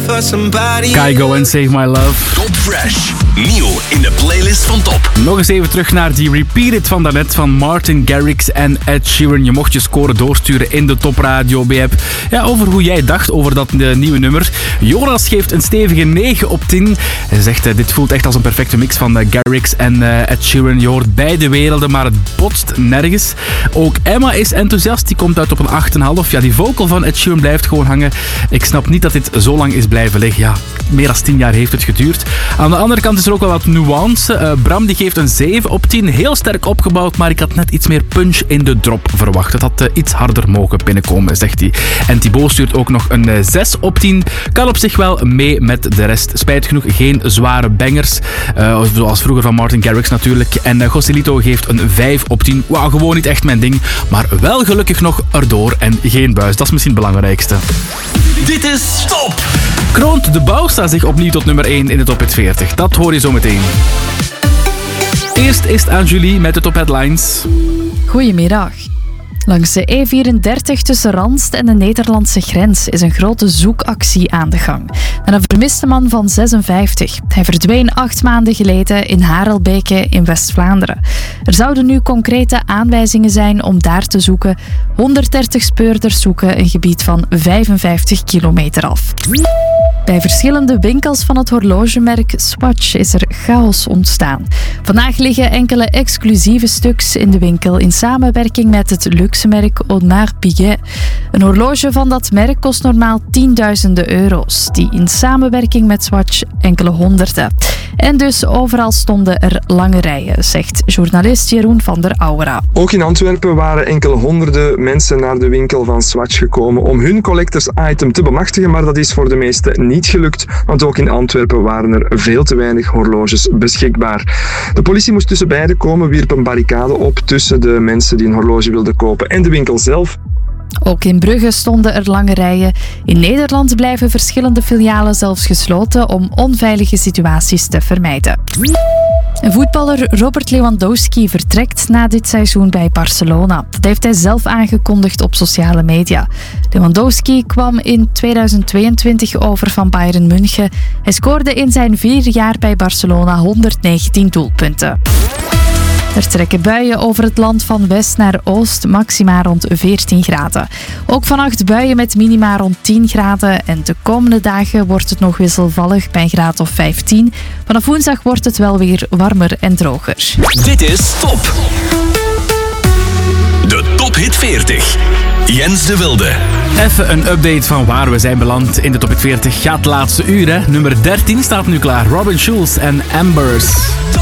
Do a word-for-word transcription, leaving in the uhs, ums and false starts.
for somebody. Kygo en Save My Love. Top Fresh. Nieuw in de playlist van Top. Nog eens even terug naar die Repeated van daarnet van Martin Garrix en Ed Sheeran. Je mocht je score doorsturen in de Top Radio B-app. Ja, over hoe jij dacht over dat uh, nieuwe nummer. Jonas geeft een stevige negen op tien. Hij zegt, uh, dit voelt echt als een perfecte mix van uh, Garrix en uh, Ed Sheeran. Je hoort beide werelden, maar het botst nergens. Ook Emma is enthousiast. Die komt uit op een acht komma vijf. Ja, die vocal van Ed Sheeran blijft gewoon hangen. Ik snap niet dat dit zo lang is blijven liggen. Ja, meer dan tien jaar heeft het geduurd. Aan de andere kant is er ook wel wat nuance. Uh, Bram die geeft een zeven op tien. Heel sterk opgebouwd, maar ik had net iets meer punch in de drop verwacht. Het had uh, iets harder mogen binnenkomen, zegt hij. En Thibaut stuurt ook nog een uh, zes op tien. Kan op zich wel mee met de rest. Spijt genoeg geen zware bangers. Uh, zoals vroeger van Martin Garrix natuurlijk. En uh, Joselito geeft een vijf op tien. Wauw, gewoon niet echt mijn ding. Maar wel gelukkig nog erdoor en geen buis. Dat is misschien het belangrijkste. Dit is Top. Kroont de Bouwsta zich opnieuw tot nummer één in de Top Hit veertig. Dat hoor je zo meteen. Eerst is het aan Julie met de Top Headlines. Goedemiddag. Langs de E vierendertig tussen Randst en de Nederlandse grens is een grote zoekactie aan de gang. Naar een vermiste man van zesenvijftig. Hij verdween acht maanden geleden in Harelbeke in West-Vlaanderen. Er zouden nu concrete aanwijzingen zijn om daar te zoeken. honderddertig speurders zoeken een gebied van vijfenvijftig kilometer af. Bij verschillende winkels van het horlogemerk Swatch is er chaos ontstaan. Vandaag liggen enkele exclusieve stuks in de winkel in samenwerking met het luxemerk Audemars Piguet. Een horloge van dat merk kost normaal tienduizenden euro's, die in samenwerking met Swatch enkele honderden. En dus overal stonden er lange rijen, zegt journalist Jeroen van der Aura. Ook in Antwerpen waren enkele honderden mensen naar de winkel van Swatch gekomen om hun collectors item te bemachtigen, maar dat is voor de meesten niet gelukt, want ook in Antwerpen waren er veel te weinig horloges beschikbaar. De politie moest tussen beiden komen, wierp een barricade op tussen de mensen die een horloge wilden kopen en de winkel zelf. Ook in Brugge stonden er lange rijen. In Nederland blijven verschillende filialen zelfs gesloten om onveilige situaties te vermijden. En voetballer Robert Lewandowski vertrekt na dit seizoen bij Barcelona. Dat heeft hij zelf aangekondigd op sociale media. Lewandowski kwam in tweeduizend tweeëntwintig over van Bayern München. Hij scoorde in zijn vier jaar bij Barcelona honderddegentien doelpunten. Er trekken buien over het land van west naar oost, maxima rond veertien graden. Ook vannacht buien met minima rond tien graden en de komende dagen wordt het nog wisselvallig bij een graad of vijftien. Vanaf woensdag wordt het wel weer warmer en droger. Dit is Top. De Top Hit veertig. Jens de Wilde. Even een update van waar we zijn beland in de Top Hit veertig. Gaat het laatste uur, hè. Nummer dertien staat nu klaar. Robin Schulz en Ambers.